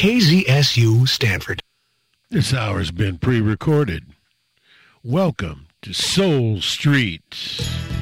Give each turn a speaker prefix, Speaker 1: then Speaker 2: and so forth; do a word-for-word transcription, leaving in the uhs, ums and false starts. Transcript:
Speaker 1: K Z S U Stanford.
Speaker 2: This hour's been pre-recorded. Welcome to Soul Street.